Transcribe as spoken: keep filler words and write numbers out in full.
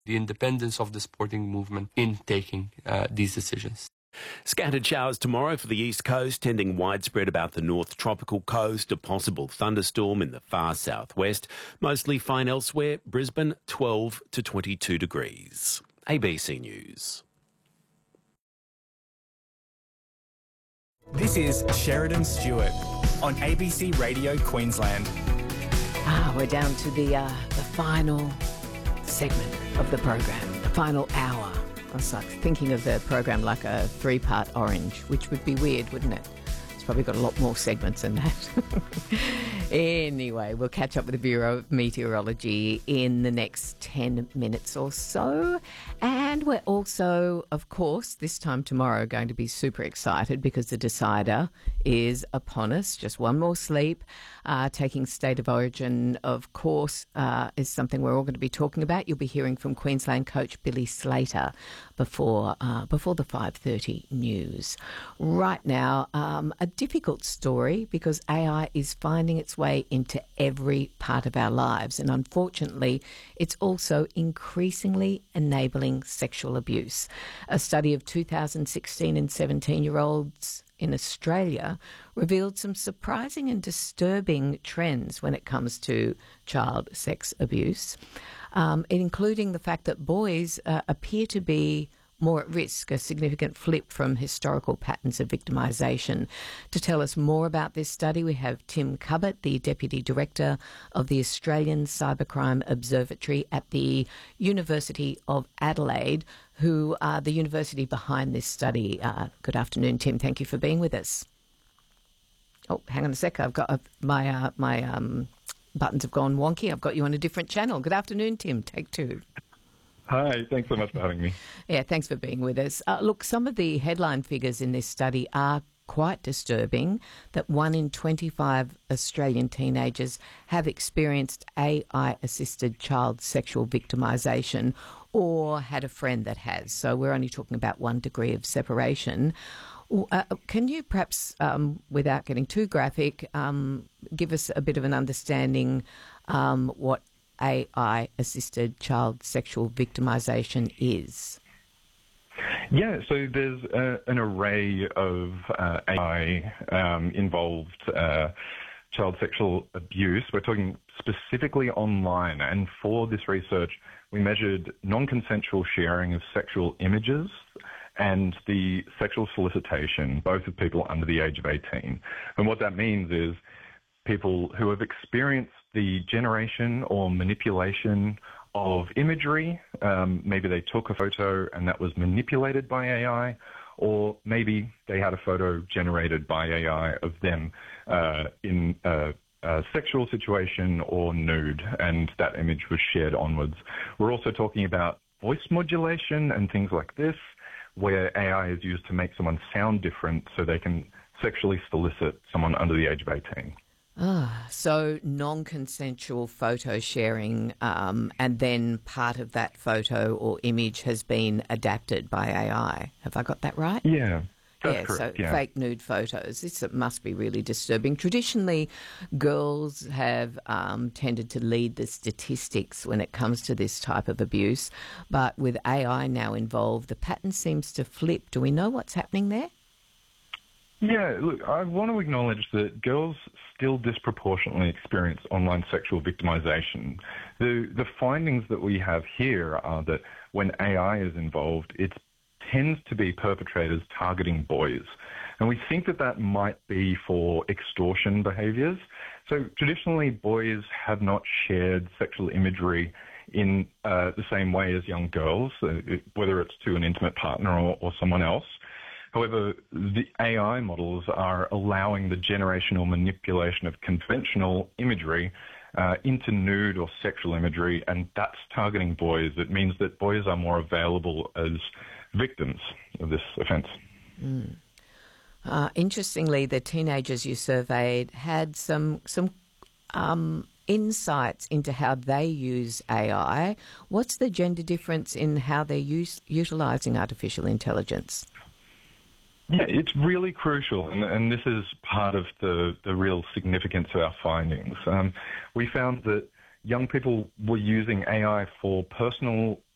the independence of the sporting movement in taking uh, these decisions. Scattered showers tomorrow for the east coast, tending widespread about the north tropical coast. A possible thunderstorm in the far southwest. Mostly fine elsewhere. Brisbane, twelve to twenty-two degrees. A B C News. This is Sheridan Stewart on A B C Radio Queensland. Ah, we're down to the uh, the final segment of the program, the final hour. I was like thinking of the program like a three-part Orange, which would be weird, wouldn't it? It's probably got a lot more segments than that. Anyway, we'll catch up with the Bureau of Meteorology in the next ten minutes or so. And we're also, of course, this time tomorrow going to be super excited because the decider is upon us. Just one more sleep. Uh, taking State of Origin, of course, uh, is something we're all going to be talking about. You'll be hearing from Queensland coach Billy Slater before uh, before the five thirty news. Right now, um, a difficult story because A I is finding its way into every part of our lives, and unfortunately, it's also increasingly enabling sexual abuse. A study of two thousand sixteen and seventeen-year-olds in Australia revealed some surprising and disturbing trends when it comes to child sex abuse, um, including the fact that boys uh, appear to be more at risk, a significant flip from historical patterns of victimisation. To tell us more about this study, we have Tim Cubbett, the Deputy Director of the Australian Cybercrime Observatory at the University of Adelaide, who are the university behind this study. Uh, good afternoon, Tim. Thank you for being with us. Oh, hang on a sec. I've got uh, my uh, my um, buttons have gone wonky. I've got you on a different channel. Good afternoon, Tim. Take two. Hi, thanks so much for having me. Yeah, thanks for being with us. Uh, look, some of the headline figures in this study are quite disturbing, that one in twenty-five Australian teenagers have experienced A I-assisted child sexual victimisation or had a friend that has. So we're only talking about one degree of separation. Uh, can you perhaps, um, without getting too graphic, um, give us a bit of an understanding um, what A I-assisted child sexual victimisation is? Yeah, so there's uh, an array of uh, A I um, involved uh, child sexual abuse. We're talking specifically online, and for this research, we measured non-consensual sharing of sexual images and the sexual solicitation, both of people under the age of eighteen. And what that means is people who have experienced the generation or manipulation of imagery. Um, maybe they took a photo and that was manipulated by A I, or maybe they had a photo generated by A I of them uh, in a, a sexual situation or nude, and that image was shared onwards. We're also talking about voice modulation and things like this, where A I is used to make someone sound different so they can sexually solicit someone under the age of eighteen. Ah, so non-consensual photo sharing, um, and then part of that photo or image has been adapted by A I. Have I got that right? Yeah, that's yeah, correct. So yeah. fake nude photos. This must be really disturbing. Traditionally, girls have um, tended to lead the statistics when it comes to this type of abuse, but with A I now involved, the pattern seems to flip. Do we know what's happening there? Yeah, look, I want to acknowledge that girls still disproportionately experience online sexual victimization. The the findings that we have here are that when A I is involved, it tends to be perpetrators targeting boys. And we think that that might be for extortion behaviors. So traditionally, boys have not shared sexual imagery in uh, the same way as young girls, uh, whether it's to an intimate partner or, or someone else. However, the A I models are allowing the generation or manipulation of conventional imagery uh, into nude or sexual imagery, and that's targeting boys. It means that boys are more available as victims of this offence. Mm. Uh, interestingly, the teenagers you surveyed had some some um, insights into how they use A I. What's the gender difference in how they're use, utilising artificial intelligence? Yeah, it's really crucial, and, and this is part of the, the real significance of our findings. Um, we found that young people were using A I for personal